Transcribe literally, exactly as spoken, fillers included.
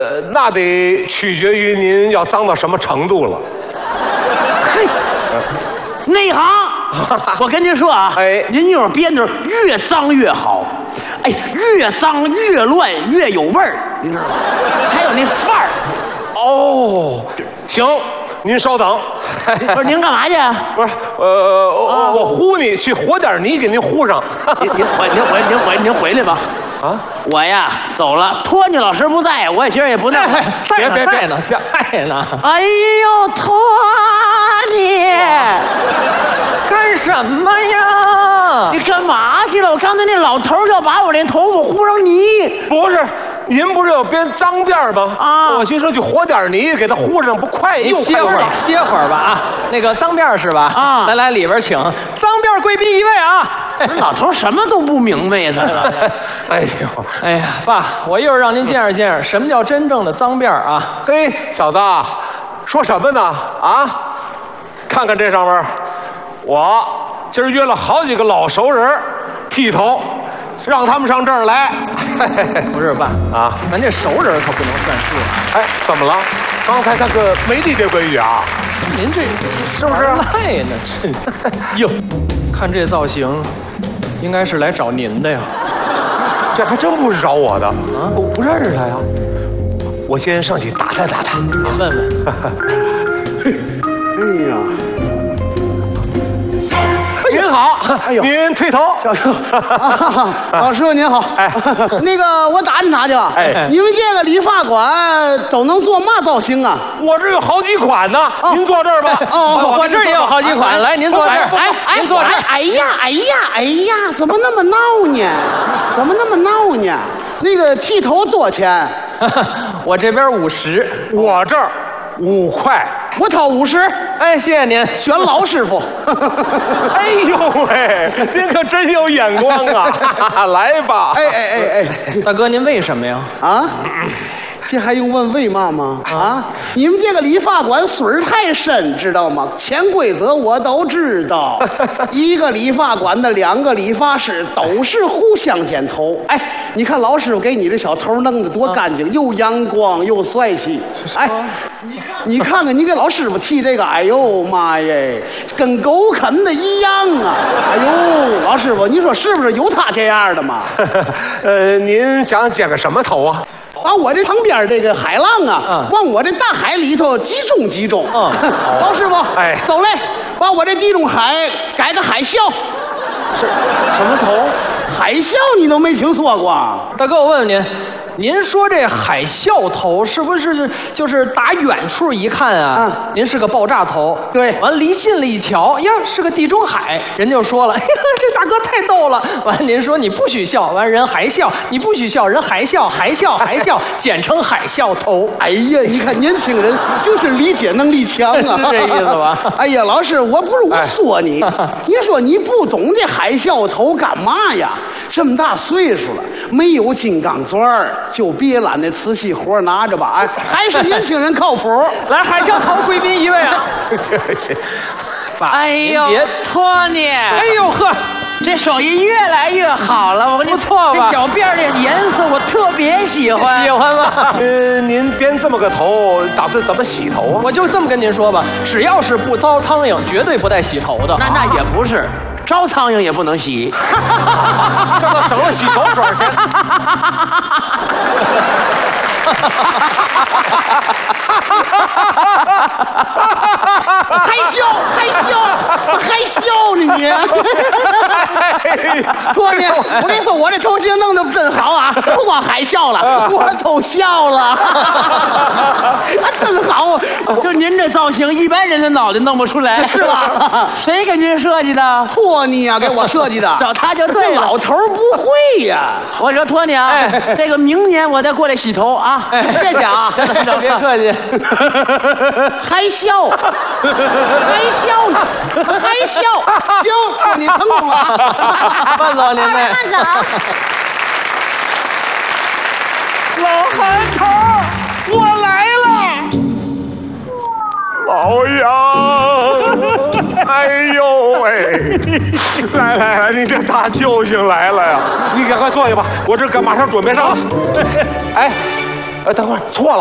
呃，那得取决于您要脏到什么程度了。 嘿，内行。我跟您说啊， 哎， 您就是编的越脏越好，哎，越脏越乱越有味儿，您知道吗？才有那范儿。 哦，行，您稍等。 不是您干嘛去？ 不是，呃，我我呼你去和点泥给您呼上。 您您回您回您回您回来吧。啊，我呀走了，托尼老师不在，我也觉得也不那。 别别别呢，在呢。 哎呦，托尼， 干什么呀？ 你干嘛去了？我刚才那老头要把我那头发糊上泥。 不是，您不是要编脏辫吗？啊，我心说就和点泥给它糊上，不快又歇会儿，歇会儿吧啊。那个脏辫是吧？啊，来来里边请，脏辫贵宾一位啊。 老头什么都不明白呢。 哎呦， 哎呀，爸，我一会儿让您见识见识什么叫真正的脏辫啊！ 嘿，小子，说什么呢？啊，看看这上面，我今儿约了好几个老熟人剃头，让他们上这儿来。 不是爸啊， 咱这熟人可不能算数啊！ 哎，怎么了？刚才他可没提这规矩啊！ 您这是不是赖呢？这哟，看这造型，应该是来找您的呀。 这还真不是找我的啊！我不认识他呀。我先上去打探打探， 您问问。 哎呀， 您好，哎呦，您推头， 小舅，老师傅您好。哎，那个我打听打听，哎，你们这个理发馆都能做嘛造型啊？ 我这有好几款呢，您坐这儿吧。 哦，我这儿也有好几款，来，您坐这儿。 哎哎， 您坐这儿。 哎呀哎呀哎呀，怎么那么闹呢？怎么那么闹呢？那个剃头多少钱？ 我这边五十， 我这儿五块。 我掏五十， 哎，谢谢您， 选老师傅。 哎呦喂，您可真有眼光啊！来吧， 哎哎哎哎， 大哥，您为什么呀？ 啊？这还用问为嘛吗？啊！你们这个理发馆水儿太深，知道吗？潜规则我都知道。一个理发馆的两个理发师都是互相剪头。哎，你看老师傅给你这小头弄得多干净，又阳光又帅气。哎，你看看你给老师傅剃这个，哎呦妈耶，跟狗啃的一样啊！哎呦，老师傅，你说是不是有他这样的嘛？ 呃，您想剪个什么头啊？ 把我这旁边这个海浪啊，嗯、往我这大海里头集中集中。嗯，老师傅，哎，走嘞，把我这地中海改个海啸。 是什么头？ 海啸你都没听说过？ 大哥，我问问您，您说这海啸头是不是就是打远处一看啊？嗯，您是个爆炸头。 对， 完离近了一瞧，呀，是个地中海，人就说了，哎呀，这大哥太逗了。完，您说你不许笑，完人还笑，你不许笑，人还笑，还笑，还笑，简称海啸头。 哎呀，你看年轻人就是理解能力强啊， 是这意思吧？ 哎呀，老师，我不是我说你，哎、你说你不懂这海啸头干嘛呀？这么大岁数了，没有金刚钻儿，就别揽那瓷器活拿着吧。哎，还是年轻人靠谱。 来，海啸头贵宾一位啊！ 对不起， 哎呦，托尼， 哎呦呵， 这手艺越来越好了，我跟你不错吧？ 这小辫儿这颜色我特别喜欢， 喜欢吗？ 呃，您编这么个头，打算怎么洗头啊？ 我就这么跟您说吧，只要是不招苍蝇，绝对不带洗头的。 那那也不是。招苍蝇也不能洗， 这都省了洗头水钱。 还笑还笑还笑呢你！托尼，我跟你说，我这头型弄得真好啊，不光还笑了，我都笑了，啊，真好。 就您这造型，一般人的脑袋弄不出来， 是吧？ 谁给您设计的？ 托尼啊，给我设计的， 找他就对了。 老头不会呀。 我说托尼啊，哎、这个明年我再过来洗头啊， 哎、谢谢啊， 别客气。 还笑，还笑呢，还笑， 行，你成功了。 慢走您那。 慢走。 老韩头，我来了。老杨，哎呦喂！来来来，你这大救星来了呀！你赶快坐下吧，我这赶马上准备上。哎， 哎，等会儿错了。